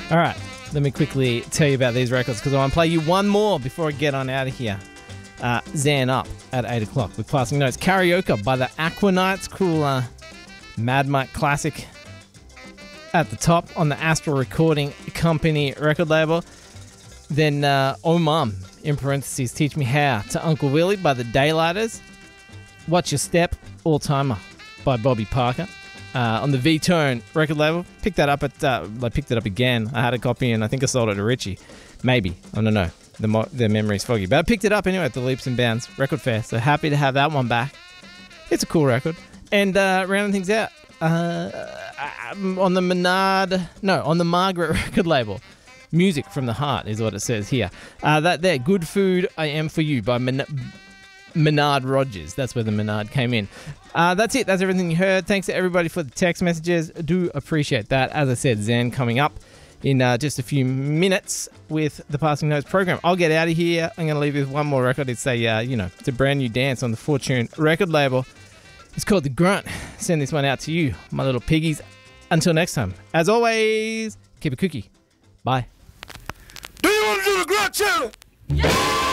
All right, let me quickly tell you about these records because I want to play you one more before I get on out of here. Zan Up at 8 o'clock with Passing Notes. Karaoke by the Aquanites. Cool Mad Mike classic at the top on the Astral Recording Company record label. Then Oh Mum, in parentheses, Teach Me How to Uncle Willie by the Daylighters. Watch Your Step, All Timer by Bobby Parker. On the V-Tone record label. Picked that up I picked it up again. I had a copy and I think I sold it to Richie. Maybe. I don't know. The memory's foggy. But I picked it up anyway at the Leaps and Bounds Record Fair. So happy to have that one back. It's a cool record. And rounding things out, on the Margaret record label. Music from the Heart is what it says here. That there, Good Food I Am For You by Menard Rogers. That's where the Menard came in. That's it. That's everything you heard. Thanks to everybody for the text messages. Do appreciate that. As I said, Zen coming up in just a few minutes with the Passing Notes program. I'll get out of here. I'm going to leave you with one more record. It's it's a brand new dance on the Fortune record label. It's called The Grunt. Send this one out to you, my little piggies. Until next time, as always, keep it cookie. Bye. Do you want to do the Grunt challenge? Yeah!